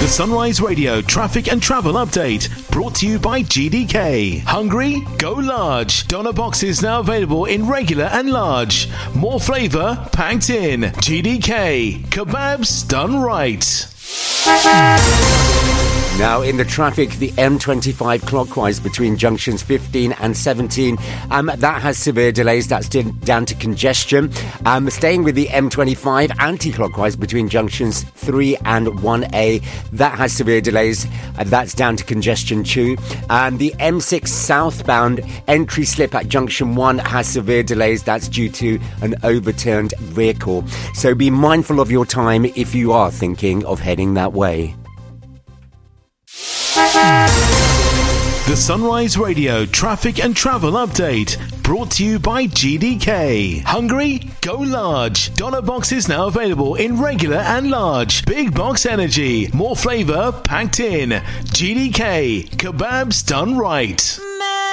Sunrise Radio traffic and travel update brought to you by GDK. Hungry? Go large. Doner boxes now available in regular and large. More flavour packed in. GDK. Kebabs done right. Now in the traffic, the M25 clockwise between junctions 15 and 17, that has severe delays. That's down to congestion. Staying with the M25 anti-clockwise between junctions 3 and 1A, that has severe delays. That's down to congestion too. The M6 southbound entry slip at junction 1 has severe delays. That's due to an overturned vehicle. So be mindful of your time if you are thinking of heading that way. The Sunrise Radio traffic and travel update brought to you by GDK. Hungry? Go large. Doner boxes now available in regular and large. Big box energy. More flavour packed in. GDK. Kebabs done right.